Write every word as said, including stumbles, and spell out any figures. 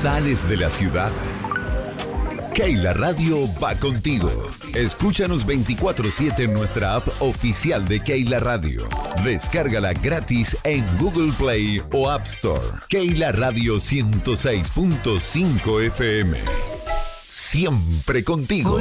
sales de la ciudad, Keila Radio va contigo. Escúchanos veinticuatro siete en nuestra app oficial de Keila Radio. Descárgala gratis en Google Play o App Store. Keila Radio ciento seis punto cinco F M. Siempre contigo.